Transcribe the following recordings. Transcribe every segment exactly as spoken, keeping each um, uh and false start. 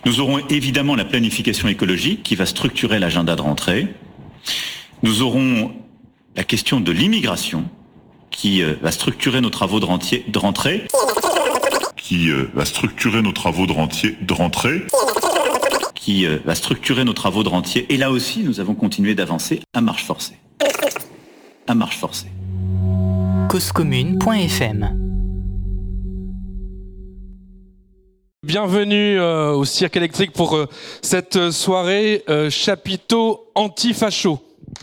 Nous aurons évidemment la planification écologique qui va structurer l'agenda de rentrée. Nous aurons la question de l'immigration qui euh, va structurer nos travaux de, rentier, de rentrée. Qui euh, va structurer nos travaux de, rentier, de rentrée. Qui euh, va structurer nos travaux de rentier. Et là aussi, nous avons continué d'avancer à marche forcée. À marche forcée. cause commune point f m. Bienvenue euh, au Cirque électrique pour euh, cette soirée euh, chapiteau anti-facho.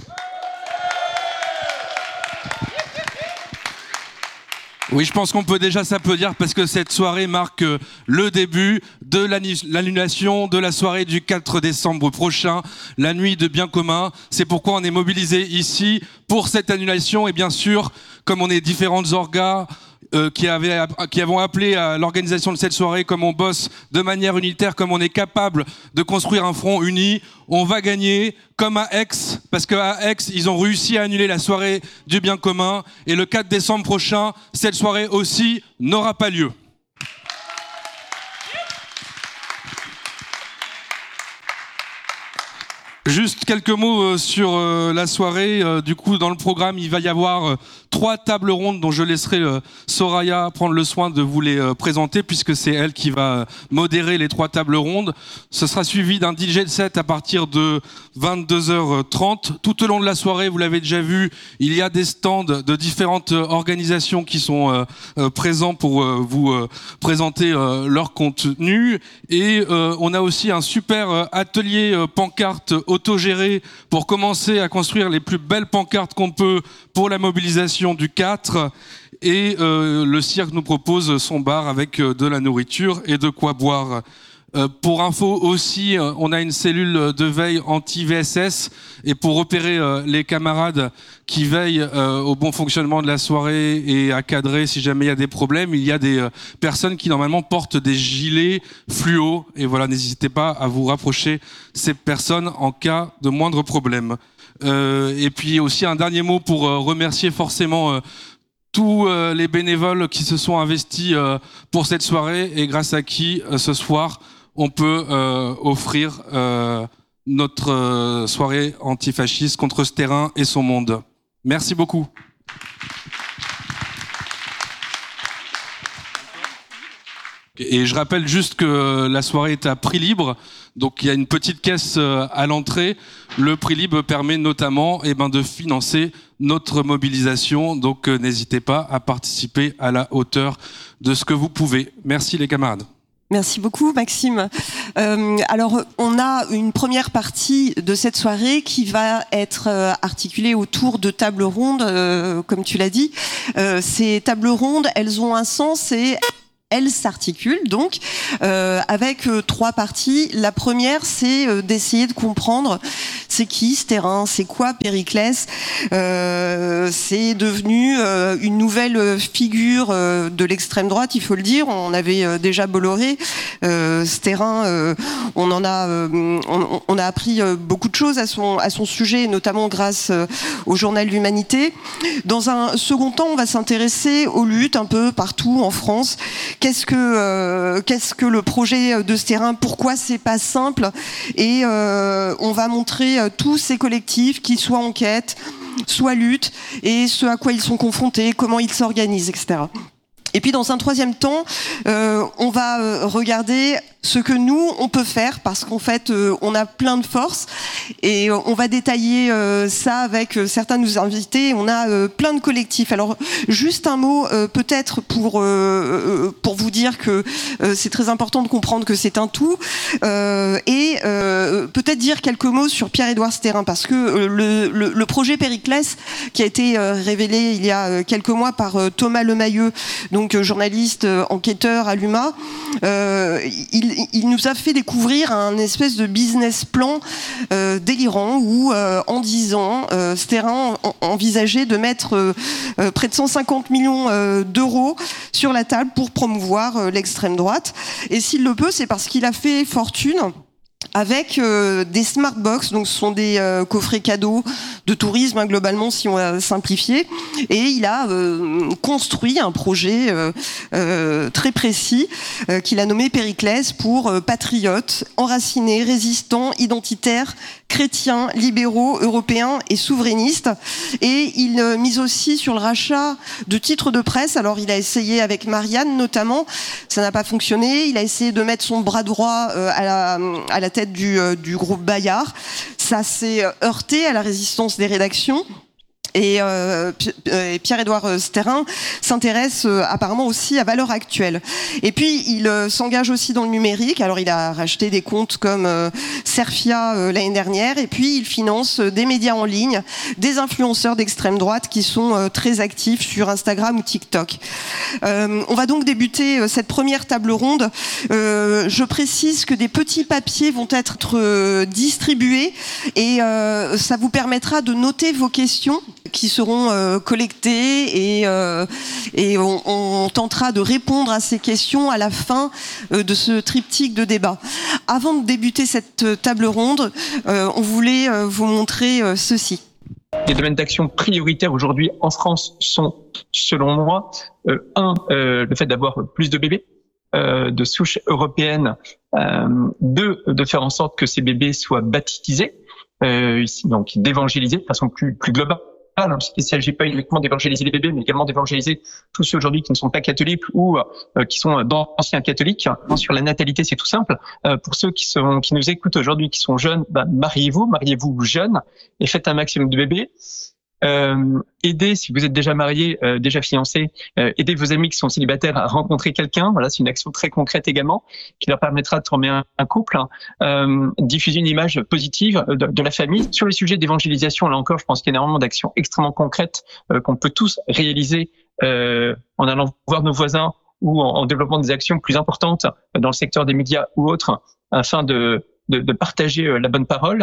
Oui, je pense qu'on peut déjà s'applaudir parce que cette soirée marque le début de l'annulation de la soirée du quatre décembre prochain, la nuit de bien commun. C'est pourquoi on est mobilisé ici pour cette annulation et bien sûr, comme on est différentes orgas euh, qui, avaient, qui avons appelé à l'organisation de cette soirée, comme on bosse de manière unitaire, comme on est capable de construire un front uni, on va gagner comme à Aix, parce qu'à Aix, ils ont réussi à annuler la soirée du bien commun et le quatre décembre prochain, cette soirée aussi n'aura pas lieu. Juste quelques mots sur la soirée. Du coup, dans le programme, il va y avoir trois tables rondes dont je laisserai Soraya prendre le soin de vous les présenter puisque c'est elle qui va modérer les trois tables rondes. Ce sera suivi d'un D J set à partir de vingt-deux heures trente. Tout au long de la soirée, vous l'avez déjà vu, il y a des stands de différentes organisations qui sont présents pour vous présenter leur contenu. Et on a aussi un super atelier pancarte autogéré pour commencer à construire les plus belles pancartes qu'on peut pour la mobilisation du quatre. Et euh, le cirque nous propose son bar avec euh, de la nourriture et de quoi boire. Euh, pour info aussi, euh, on a une cellule de veille anti-V S S et pour repérer euh, les camarades qui veillent euh, au bon fonctionnement de la soirée et à cadrer si jamais il y a des problèmes, il y a des euh, personnes qui normalement portent des gilets fluo et voilà, n'hésitez pas à vous rapprocher ces personnes en cas de moindre problème. Euh, et puis aussi un dernier mot pour euh, remercier forcément euh, tous euh, les bénévoles qui se sont investis euh, pour cette soirée et grâce à qui euh, ce soir on peut euh, offrir euh, notre euh, soirée antifasciste contre ce terrain et son monde. Merci beaucoup. Et je rappelle juste que la soirée est à prix libre, donc il y a une petite caisse à l'entrée. Le prix libre permet notamment eh ben, de financer notre mobilisation, donc euh, n'hésitez pas à participer à la hauteur de ce que vous pouvez. Merci les camarades. Merci beaucoup Maxime. Euh, alors on a une première partie de cette soirée qui va être euh, articulée autour de tables rondes, euh, comme tu l'as dit. Euh, ces tables rondes, elles ont un sens et elles s'articulent donc euh, avec euh, trois parties. La première, c'est euh, d'essayer de comprendre c'est qui ce terrain, c'est quoi Périclès. Euh, c'est devenu euh, une nouvelle figure euh, de l'extrême droite, il faut le dire. On avait euh, déjà Bolloré. Euh, ce terrain, euh, on en a, euh, on, on a appris euh, beaucoup de choses à son à son sujet, notamment grâce euh, au journal L'Humanité. Dans un second temps, on va s'intéresser aux luttes un peu partout en France. Qu'est-ce que euh, qu'est-ce que le projet de ce terrain? Pourquoi c'est pas simple? Et euh, on va montrer euh, tous ces collectifs qui soit en quête, soit lutte, et ce à quoi ils sont confrontés, comment ils s'organisent, et cetera. Et puis dans un troisième temps, euh, on va euh, regarder ce que nous on peut faire parce qu'en fait euh, on a plein de forces et euh, on va détailler euh, ça avec euh, certains de nos invités. On a euh, plein de collectifs. Alors juste un mot euh, peut-être pour euh, pour vous dire que euh, c'est très important de comprendre que c'est un tout euh, et euh, peut-être dire quelques mots sur Pierre-Édouard Stérin parce que euh, le, le, le projet Périclès qui a été euh, révélé il y a euh, quelques mois par euh, Thomas Lemayeux, donc euh, journaliste euh, enquêteur à l'U M A, euh, il il nous a fait découvrir un espèce de business plan euh, délirant où euh, en dix ans, euh, Stérin en, envisageait de mettre euh, euh, près de cent cinquante millions euh, d'euros sur la table pour promouvoir euh, l'extrême droite. Et s'il le peut, c'est parce qu'il a fait fortune avec euh, des smart box, donc ce sont des euh, coffrets cadeaux de tourisme hein, globalement si on va simplifier, et il a euh, construit un projet euh, euh, très précis euh, qu'il a nommé Périclès pour euh, patriotes, enracinés, résistants, identitaires, chrétiens, libéraux, européens et souverainistes. Et il euh, mise aussi sur le rachat de titres de presse. Alors il a essayé avec Marianne notamment, ça n'a pas fonctionné. Il a essayé de mettre son bras droit euh, à, la, à la tête du, euh, du groupe Bayard. Ça s'est heurté à la résistance des rédactions. Et, euh, et Pierre-Édouard Sterrin s'intéresse euh, apparemment aussi à Valeurs Actuelles. Et puis il euh, s'engage aussi dans le numérique. Alors il a racheté des comptes comme euh, Serfia euh, l'année dernière. Et puis il finance euh, des médias en ligne, des influenceurs d'extrême droite qui sont euh, très actifs sur Instagram ou TikTok. Euh, on va donc débuter euh, cette première table ronde. Euh, je précise que des petits papiers vont être euh, distribués et euh, ça vous permettra de noter vos questions qui seront euh, collectées et, euh, et on, on tentera de répondre à ces questions à la fin euh, de ce triptyque de débat. Avant de débuter cette table ronde, euh, on voulait euh, vous montrer euh, ceci. Les domaines d'action prioritaires aujourd'hui en France sont, selon moi, euh, un, euh, le fait d'avoir plus de bébés euh, de souche européenne, euh, deux, de faire en sorte que ces bébés soient baptisés, euh, ici, donc d'évangéliser de façon plus, plus globale. Il ne s'agit pas uniquement d'évangéliser les bébés, mais également d'évangéliser tous ceux aujourd'hui qui ne sont pas catholiques ou euh, qui sont d'anciens catholiques. Sur la natalité, c'est tout simple. Euh, pour ceux qui, sont, qui nous écoutent aujourd'hui, qui sont jeunes, bah, mariez-vous, mariez-vous jeunes et faites un maximum de bébés. Euh, aidez, si vous êtes déjà marié, euh, déjà fiancé, euh, aidez vos amis qui sont célibataires à rencontrer quelqu'un. Voilà, c'est une action très concrète également qui leur permettra de former un, un couple. Hein. Euh, diffuser une image positive de, de la famille. Sur les sujets d'évangélisation, là encore, je pense qu'il y a énormément d'actions extrêmement concrètes euh, qu'on peut tous réaliser euh, en allant voir nos voisins ou en, en développant des actions plus importantes dans le secteur des médias ou autres, afin de, de, de partager euh, la bonne parole.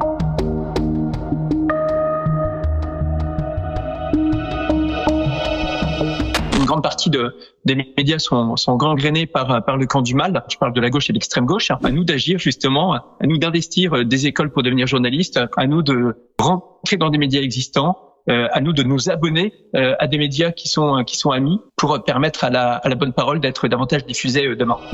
Une grande partie de, des médias sont, sont gangrénés par, par le camp du mal. Je parle de la gauche et de l'extrême gauche. À nous d'agir justement, à nous d'investir des écoles pour devenir journalistes, à nous de rentrer dans des médias existants, euh, à nous de nous abonner euh, à des médias qui sont, qui sont amis pour permettre à la, à la bonne parole d'être davantage diffusée euh, demain.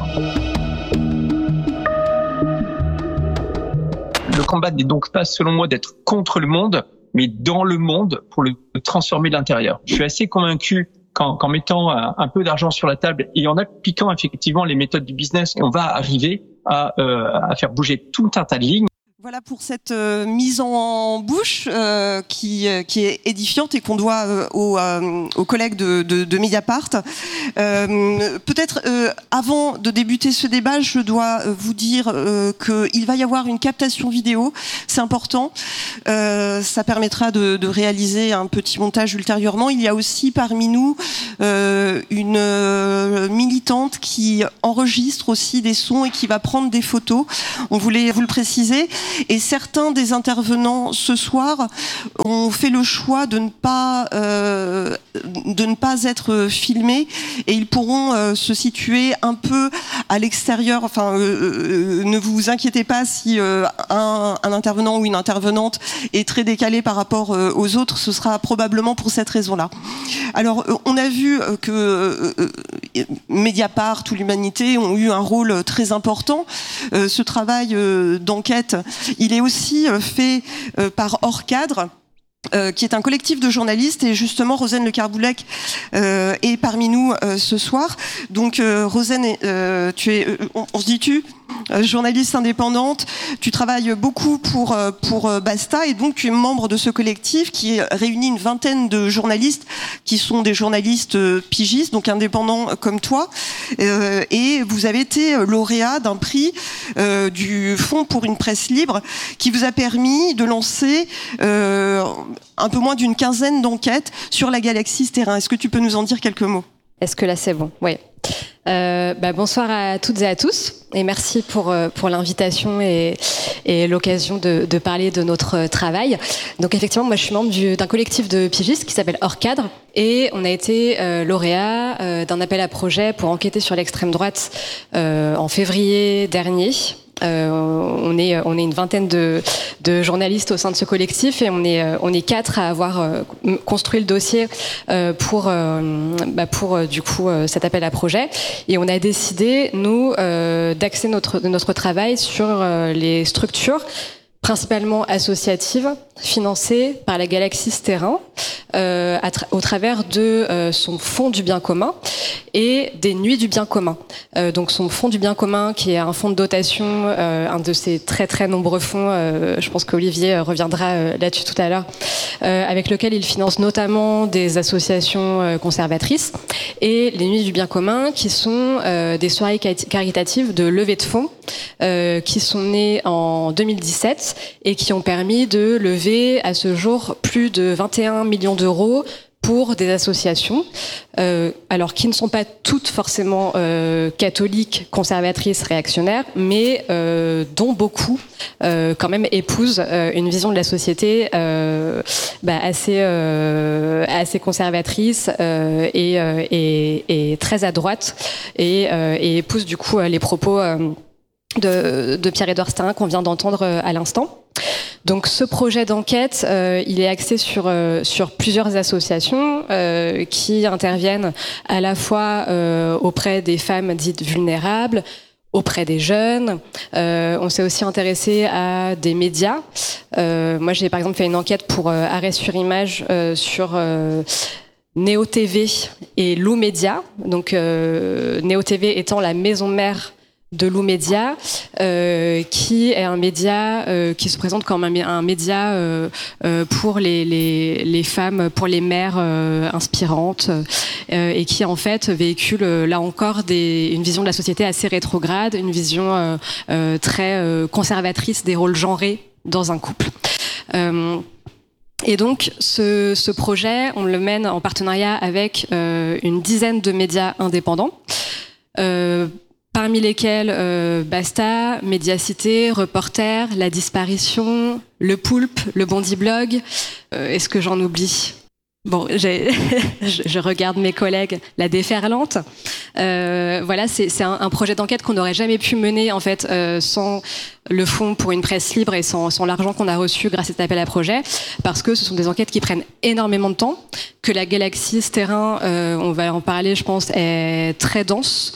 Le combat n'est donc pas, selon moi, d'être contre le monde, mais dans le monde pour le transformer de l'intérieur. Je suis assez convaincu qu'en, qu'en mettant un peu d'argent sur la table et en appliquant effectivement les méthodes du business, on va arriver à, euh, à faire bouger tout un tas de lignes. Voilà pour cette euh, mise en bouche euh, qui, euh, qui est édifiante et qu'on doit euh, aux, euh, aux collègues de, de, de Mediapart. Euh, peut-être euh, avant de débuter ce débat, je dois vous dire euh, qu'il va y avoir une captation vidéo, c'est important. Euh, ça permettra de, de réaliser un petit montage ultérieurement. Il y a aussi parmi nous euh, une euh, militante qui enregistre aussi des sons et qui va prendre des photos. On voulait vous le préciser. Et certains des intervenants ce soir ont fait le choix de ne pas euh, de ne pas être filmés et ils pourront euh, se situer un peu à l'extérieur. Enfin, euh, euh, ne vous inquiétez pas si euh, un, un intervenant ou une intervenante est très décalé par rapport euh, aux autres. Ce sera probablement pour cette raison-là. Alors, euh, on a vu que euh, euh, Mediapart ou l'Humanité ont eu un rôle très important. Euh, ce travail euh, d'enquête, il est aussi fait par Hors Cadre, Euh, qui est un collectif de journalistes, et justement Rosane Le Carboulec euh, est parmi nous euh, ce soir. Donc euh, Rosane, euh, tu es, euh, on, on se dit tu, euh, journaliste indépendante, tu travailles beaucoup pour euh, pour euh, Basta, et donc tu es membre de ce collectif qui réunit une vingtaine de journalistes qui sont des journalistes euh, pigistes, donc indépendants euh, comme toi, euh, et vous avez été lauréat d'un prix euh, du Fonds pour une presse libre qui vous a permis de lancer euh, un peu moins d'une quinzaine d'enquêtes sur la galaxie Sterrin. Est-ce que tu peux nous en dire quelques mots ? Est-ce que là c'est bon ? Oui. Euh, bah, bonsoir à toutes et à tous et merci pour, pour l'invitation et, et l'occasion de, de parler de notre travail. Donc effectivement, moi je suis membre du, d'un collectif de pigistes qui s'appelle Hors Cadre et on a été euh, lauréat euh, d'un appel à projet pour enquêter sur l'extrême droite euh, en février dernier. Euh, on est on est une vingtaine de, de journalistes au sein de ce collectif et on est on est quatre à avoir euh, construit le dossier euh, pour euh, bah pour euh, du coup euh, cet appel à projet, et on a décidé nous euh, d'axer notre notre travail sur euh, les structures principalement associatives financées par la Galaxie Terrain euh, à tra- au travers de euh, son fonds du bien commun et des nuits du bien commun. Euh, donc son fonds du bien commun, qui est un fonds de dotation, euh, un de ces très très nombreux fonds, euh, je pense qu'Olivier reviendra euh, là-dessus tout à l'heure, euh, avec lequel il finance notamment des associations euh, conservatrices, et les nuits du bien commun, qui sont euh, des soirées caritatives de levée de fonds euh, qui sont nées en deux mille dix-sept et qui ont permis de lever à ce jour plus de vingt et un millions d'euros pour des associations, euh, alors qui ne sont pas toutes forcément euh, catholiques, conservatrices, réactionnaires, mais euh, dont beaucoup euh, quand même épousent euh, une vision de la société euh, bah, assez euh, assez conservatrice euh, et, euh, et, et très à droite, et, euh, et épousent du coup les propos euh, de, de Pierre-Édouard Sterin qu'on vient d'entendre à l'instant. Donc ce projet d'enquête, euh, il est axé sur euh, sur plusieurs associations euh, qui interviennent à la fois euh, auprès des femmes dites vulnérables, auprès des jeunes. Euh, on s'est aussi intéressé à des médias. Euh, moi, j'ai par exemple fait une enquête pour euh, Arrêt sur Image euh, sur euh, Néo T V et Lou Média. Donc euh, Néo T V étant la maison mère de Lou Média, euh, qui est un média euh, qui se présente comme un, un média euh, euh, pour les, les, les femmes, pour les mères euh, inspirantes, euh, et qui en fait véhicule euh, là encore des, une vision de la société assez rétrograde, une vision euh, euh, très euh, conservatrice des rôles genrés dans un couple. Euh, Et donc, ce, ce projet, on le mène en partenariat avec euh, une dizaine de médias indépendants, euh, parmi lesquels euh, Basta, Médiacité, Reporter, La Disparition, Le Poulpe, Le Bondi Blog. Euh, est-ce que j'en oublie ? Bon, j'ai je regarde mes collègues, La Déferlante. Euh, voilà, c'est, c'est un, un projet d'enquête qu'on n'aurait jamais pu mener en fait euh, sans le fonds pour une presse libre et sans, sans l'argent qu'on a reçu grâce à cet appel à projet, parce que ce sont des enquêtes qui prennent énormément de temps, que la Galaxie Terrain, euh, on va en parler, je pense, est très dense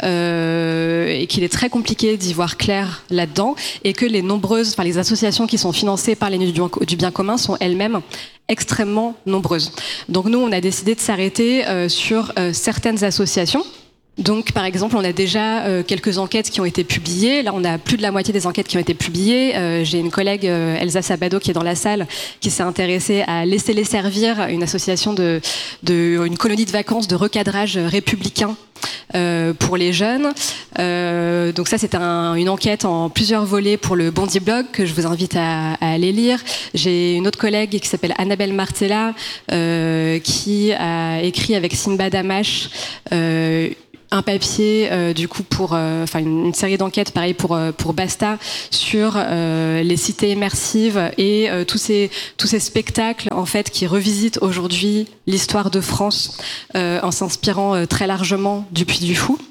euh, et qu'il est très compliqué d'y voir clair là-dedans, et que les nombreuses, enfin les associations qui sont financées par les Nuits du bien commun sont elles-mêmes extrêmement nombreuses. Donc nous, on a décidé de s'arrêter euh, sur euh, certaines associations. Donc, par exemple, on a déjà euh, quelques enquêtes qui ont été publiées. Là, on a plus de la moitié des enquêtes qui ont été publiées. Euh, j'ai une collègue, euh, Elsa Sabado, qui est dans la salle, qui s'est intéressée à Laissez-les servir, une association de, de une colonie de vacances de recadrage républicain euh, pour les jeunes. Euh, donc ça, c'est un, une enquête en plusieurs volets pour le Bondi Blog que je vous invite à, à aller lire. J'ai une autre collègue qui s'appelle Annabelle Martella, euh, qui a écrit avec Simba Damash euh, un papier euh, du coup pour enfin euh, une, une série d'enquêtes pareil pour euh, pour Basta sur euh, les cités immersives et euh, tous ces tous ces spectacles en fait qui revisitent aujourd'hui l'histoire de France euh, en s'inspirant euh, très largement du Puy du Fou.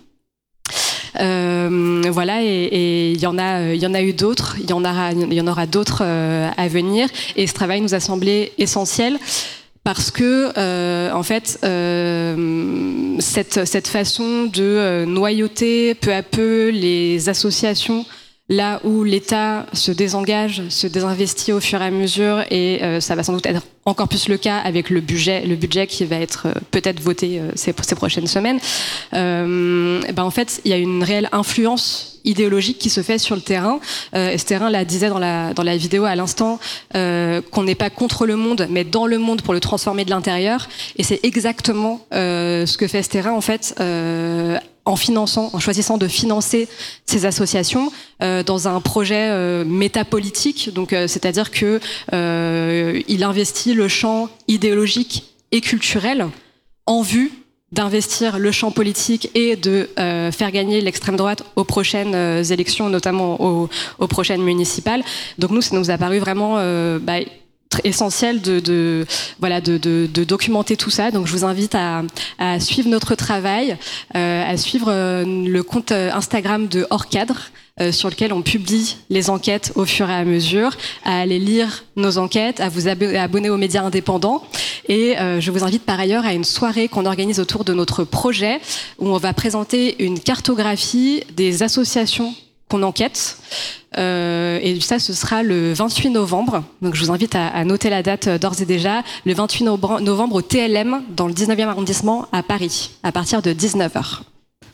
Euh, voilà, et il y en a, il y en a eu d'autres, il y en aura, il y en aura d'autres euh, à venir. Et ce travail nous a semblé essentiel parce que, euh, en fait, euh, cette cette façon de euh, noyauter peu à peu les associations là où l'État se désengage, se désinvestit au fur et à mesure, et euh, ça va sans doute être encore plus le cas avec le budget, le budget qui va être euh, peut-être voté euh, ces, ces prochaines semaines. Euh, ben en fait, il y a une réelle influence idéologique qui se fait sur le terrain. Euh, et ce terrain, là, disait dans la dans la vidéo à l'instant euh, qu'on n'est pas contre le monde, mais dans le monde pour le transformer de l'intérieur. Et c'est exactement euh, ce que fait ce terrain en fait. Euh, en finançant, en choisissant de financer ces associations euh, dans un projet euh, métapolitique, donc euh, c'est-à-dire que euh, il investit le champ idéologique et culturel en vue d'investir le champ politique et de euh, faire gagner l'extrême droite aux prochaines euh, élections, notamment aux, aux prochaines municipales. Donc nous, ça nous a paru vraiment euh, bah, essentiel de, de voilà de, de, de documenter tout ça. Donc je vous invite à, à suivre notre travail, euh, à suivre euh, le compte Instagram de Hors Cadre, euh, sur lequel on publie les enquêtes au fur et à mesure, à aller lire nos enquêtes, à vous ab- abonner aux médias indépendants. Et euh, je vous invite par ailleurs à une soirée qu'on organise autour de notre projet, où on va présenter une cartographie des associations qu'on enquête. Euh, et ça, ce sera le vingt-huit novembre. Donc, je vous invite à, à noter la date d'ores et déjà. Le vingt-huit novembre au T L M, dans le dix-neuvième arrondissement à Paris, à partir de dix-neuf heures.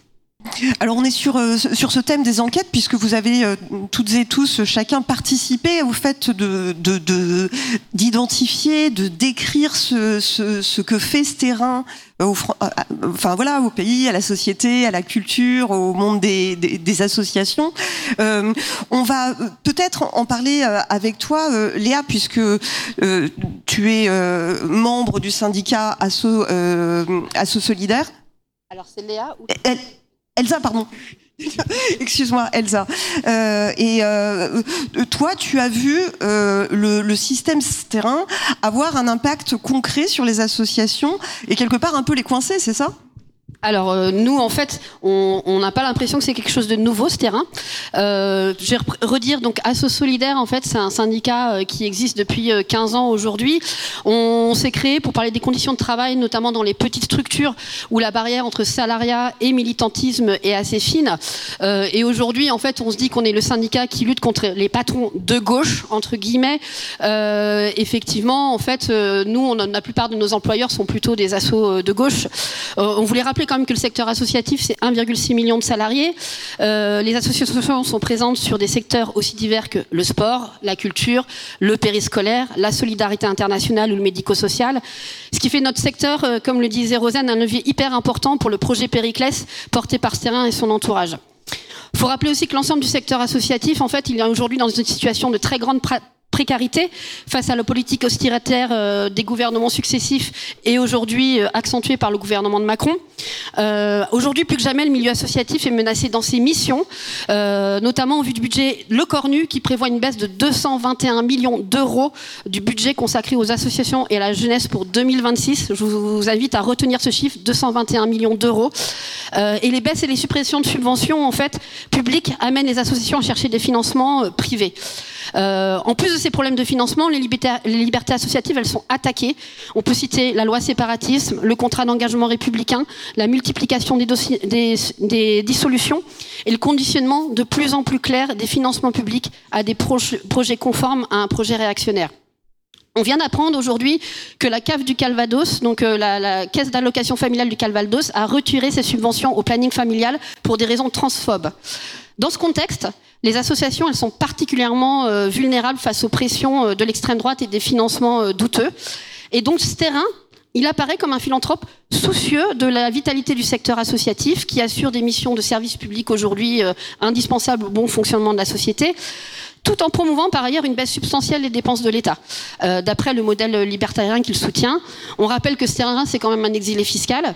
Alors on est sur euh, sur ce thème des enquêtes, puisque vous avez euh, toutes et tous chacun participé au fait de de, de d'identifier, de décrire ce ce, ce que fait ce terrain au, enfin voilà, au pays, à la société, à la culture, au monde des des, des associations. Euh, on va peut-être en parler avec toi, euh, Léa, puisque euh, tu es euh, membre du syndicat Asso euh, Asso Solidaire. Alors c'est Léa ou Elle, Elsa, pardon. Excuse-moi, Elsa. Euh, et euh, toi, tu as vu euh, le, le système terrain avoir un impact concret sur les associations et quelque part un peu les coincer, c'est ça ? Alors euh, nous en fait on n'a pas l'impression que c'est quelque chose de nouveau ce terrain. Euh, je vais redire donc Asso Solidaire en fait c'est un syndicat euh, qui existe depuis euh, quinze ans aujourd'hui. On, on s'est créé pour parler des conditions de travail notamment dans les petites structures où la barrière entre salariat et militantisme est assez fine. Euh, et aujourd'hui en fait on se dit qu'on est le syndicat qui lutte contre les patrons de gauche entre guillemets. Euh, effectivement en fait euh, nous on, la plupart de nos employeurs sont plutôt des assos de gauche. Euh, on voulait rappeler quand même que le secteur associatif, c'est un virgule six million de salariés. Euh, les associations sont présentes sur des secteurs aussi divers que le sport, la culture, le périscolaire, la solidarité internationale ou le médico-social. Ce qui fait notre secteur, euh, comme le disait Rosen, un levier hyper important pour le projet Périclès porté par Sterrin et son entourage. Il faut rappeler aussi que l'ensemble du secteur associatif, en fait, il est aujourd'hui dans une situation de très grande pratique précarité face à la politique austéritaire euh, des gouvernements successifs et aujourd'hui euh, accentuée par le gouvernement de Macron. Euh, aujourd'hui, plus que jamais, le milieu associatif est menacé dans ses missions, euh, notamment au vu du budget Le Cornu qui prévoit une baisse de deux cent vingt et un millions d'euros du budget consacré aux associations et à la jeunesse pour deux mille vingt-six. Je vous invite à retenir ce chiffre, deux cent vingt et un millions d'euros. Euh, et les baisses et les suppressions de subventions en fait publiques amènent les associations à chercher des financements euh, privés. Euh, en plus de ces problèmes de financement, les libertés, les libertés associatives, elles sont attaquées. On peut citer la loi séparatisme, le contrat d'engagement républicain, la multiplication des, dossiers, des, des dissolutions et le conditionnement de plus en plus clair des financements publics à des proj- projets conformes à un projet réactionnaire. On vient d'apprendre aujourd'hui que la C A F du Calvados, donc euh, la, la caisse d'allocation familiale du Calvados, a retiré ses subventions au planning familial pour des raisons transphobes. Dans ce contexte, les associations, elles sont particulièrement euh, vulnérables face aux pressions euh, de l'extrême droite et des financements euh, douteux. Et donc, ce terrain, il apparaît comme un philanthrope soucieux de la vitalité du secteur associatif, qui assure des missions de service public aujourd'hui euh, indispensables au bon fonctionnement de la société, tout en promouvant par ailleurs une baisse substantielle des dépenses de l'État, euh, d'après le modèle libertarien qu'il soutient. On rappelle que ce terrain, c'est quand même un exilé fiscal.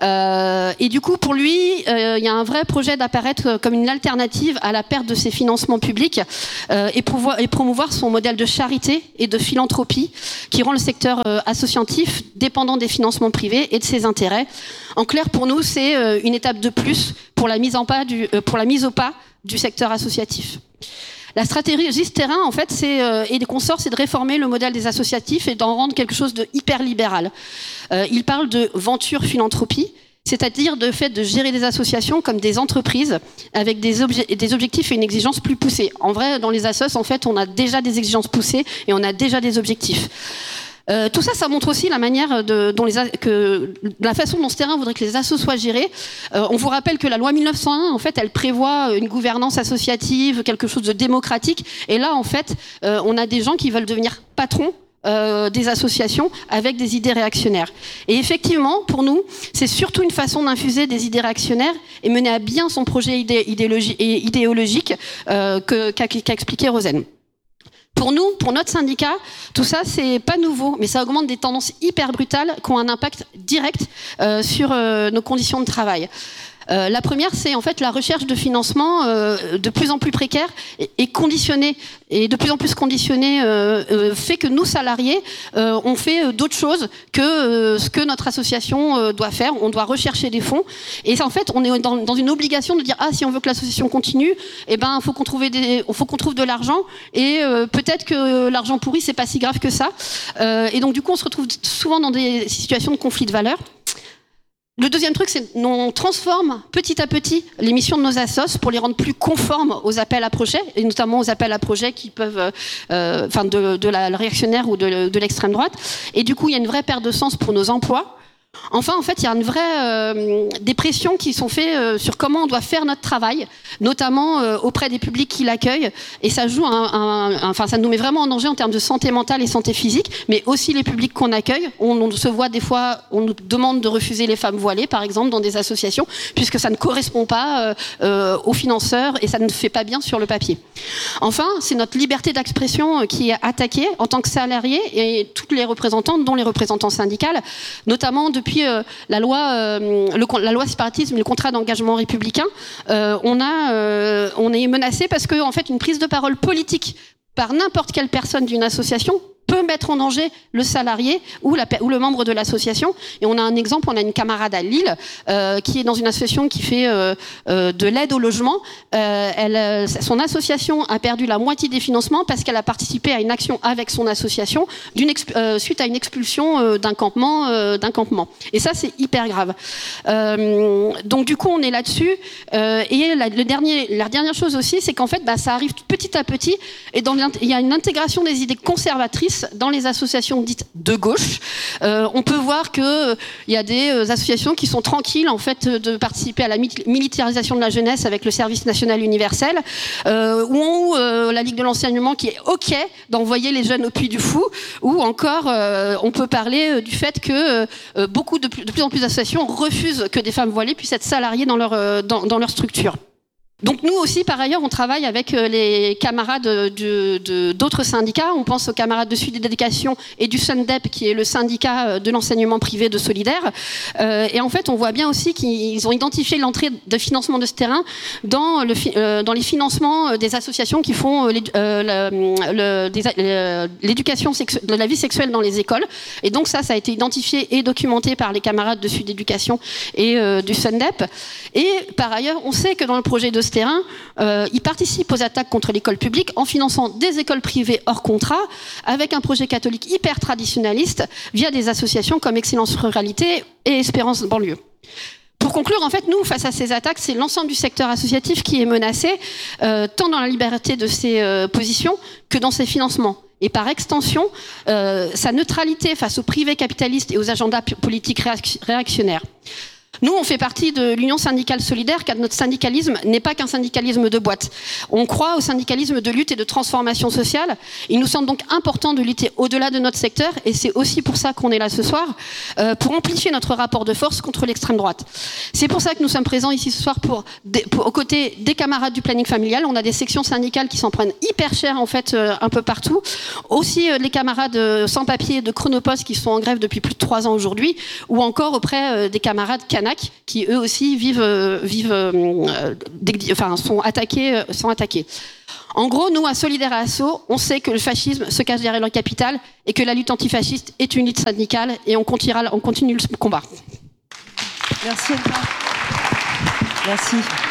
Euh, et du coup, pour lui, euh, il y a un vrai projet d'apparaître comme une alternative à la perte de ses financements publics euh, et, pouvoir, et promouvoir son modèle de charité et de philanthropie qui rend le secteur euh, associatif dépendant des financements privés et de ses intérêts. En clair, pour nous, c'est euh, une étape de plus pour la mise en pas du, euh, pour la mise au pas du secteur associatif. La stratégie ce terrain, en fait, c'est, euh, et des consorts, c'est de réformer le modèle des associatifs et d'en rendre quelque chose de hyper libéral. Euh, il parle de venture philanthropie, c'est-à-dire de fait de gérer des associations comme des entreprises avec des, obje- des objectifs et une exigence plus poussée. En vrai, dans les assos, en fait, on a déjà des exigences poussées et on a déjà des objectifs. Euh, tout ça, ça montre aussi la manière de, dont les, que, la façon dont ce terrain voudrait que les assos soient gérés. Euh, on vous rappelle que la loi mille neuf cent un, en fait, elle prévoit une gouvernance associative, quelque chose de démocratique. Et là, en fait, euh, on a des gens qui veulent devenir patrons Euh, des associations avec des idées réactionnaires. Et effectivement, pour nous, c'est surtout une façon d'infuser des idées réactionnaires et mener à bien son projet idé- idéologi- idéologique euh, que, qu'a, qu'a expliqué Rosen. Pour nous, pour notre syndicat, tout ça, c'est pas nouveau, mais ça augmente des tendances hyper brutales qui ont un impact direct euh, sur euh, nos conditions de travail. Euh, la première, c'est en fait la recherche de financement euh, de plus en plus précaire et, et conditionné, et de plus en plus conditionné, euh, euh, fait que nous, salariés, euh, on fait d'autres choses que euh, ce que notre association euh, doit faire. On doit rechercher des fonds. Et ça, en fait, on est dans, dans une obligation de dire, ah, si on veut que l'association continue, eh ben, faut qu'on trouve des, faut qu'on trouve de l'argent. Et euh, peut-être que l'argent pourri, c'est pas si grave que ça. Euh, et donc, du coup, on se retrouve souvent dans des situations de conflit de valeurs. Le deuxième truc, c'est qu'on transforme petit à petit les missions de nos assos pour les rendre plus conformes aux appels à projets, et notamment aux appels à projets qui peuvent, euh, enfin, de, de la réactionnaire ou de, de l'extrême droite. Et du coup, il y a une vraie perte de sens pour nos emplois. Enfin, en fait, il y a une vraie euh, des pressions qui sont faites euh, sur comment on doit faire notre travail, notamment euh, auprès des publics qui l'accueillent. Et ça joue, un, un, un, enfin, ça nous met vraiment en danger en termes de santé mentale et santé physique, mais aussi les publics qu'on accueille. On, on se voit des fois, on nous demande de refuser les femmes voilées, par exemple, dans des associations, puisque ça ne correspond pas euh, euh, aux financeurs et ça ne fait pas bien sur le papier. Enfin, c'est notre liberté d'expression qui est attaquée en tant que salariés et toutes les représentantes, dont les représentants syndicales, notamment de Depuis euh, la loi, euh, le, la loi séparatisme, le contrat d'engagement républicain, euh, on a, euh, on est menacé parce que en fait, une prise de parole politique par n'importe quelle personne d'une association peut mettre en danger le salarié ou, la, ou le membre de l'association. Et on a un exemple, on a une camarade à Lille euh, qui est dans une association qui fait euh, euh, de l'aide au logement. Euh, elle, son association a perdu la moitié des financements parce qu'elle a participé à une action avec son association d'une euh, suite à une expulsion euh, d'un campement, euh, d'un campement. Et ça, c'est hyper grave. Euh, donc du coup, on est là-dessus. Euh, et la, le dernier, la dernière chose aussi, c'est qu'en fait, bah, ça arrive petit à petit. Et dans il y a une intégration des idées conservatrices dans les associations dites de gauche. Euh, on peut voir qu'il euh, y a des euh, associations qui sont tranquilles en fait de participer à la militarisation de la jeunesse avec le service national universel, euh, ou euh, la Ligue de l'enseignement qui est OK d'envoyer les jeunes au Puy du Fou, ou encore euh, on peut parler euh, du fait que euh, beaucoup de plus, de plus en plus d'associations refusent que des femmes voilées puissent être salariées dans leur, euh, dans, dans leur structure. Donc nous aussi, par ailleurs, on travaille avec les camarades de, de, d'autres syndicats. On pense aux camarades de Sud Éducation et du SUNDEP, qui est le syndicat de l'enseignement privé de Solidaire. Euh, et en fait, on voit bien aussi qu'ils ont identifié l'entrée de financement de ce terrain dans, le, euh, dans les financements des associations qui font euh, le, le, des, euh, l'éducation sexu- de la vie sexuelle dans les écoles. Et donc ça, ça a été identifié et documenté par les camarades de Sud Éducation et euh, du SUNDEP. Et par ailleurs, on sait que dans le projet de terrain, euh, il participe aux attaques contre l'école publique en finançant des écoles privées hors contrat avec un projet catholique hyper traditionnaliste via des associations comme Excellence Ruralité et Espérance Banlieue. Pour conclure, en fait, nous, face à ces attaques, c'est l'ensemble du secteur associatif qui est menacé, euh, tant dans la liberté de ses euh, positions que dans ses financements. Et par extension, euh, sa neutralité face aux privés capitalistes et aux agendas politiques réactionnaires. Nous, on fait partie de l'Union syndicale solidaire, car notre syndicalisme n'est pas qu'un syndicalisme de boîte. On croit au syndicalisme de lutte et de transformation sociale. Il nous semble donc important de lutter au-delà de notre secteur, et c'est aussi pour ça qu'on est là ce soir, euh, pour amplifier notre rapport de force contre l'extrême droite. C'est pour ça que nous sommes présents ici ce soir pour, pour, aux côtés des camarades du planning familial. On a des sections syndicales qui s'en prennent hyper cher, en fait, euh, un peu partout. Aussi, euh, les camarades euh, sans papier de Chronopost qui sont en grève depuis plus de trois ans aujourd'hui, ou encore auprès euh, des camarades Canac, qui eux aussi vivent, euh, vivent, euh, des, enfin, sont attaqués, euh, sont attaqués. En gros, nous, à Solidaire et Asso, on sait que le fascisme se cache derrière le capital et que la lutte antifasciste est une lutte syndicale, et on continuera, on continue le combat. Merci. Merci.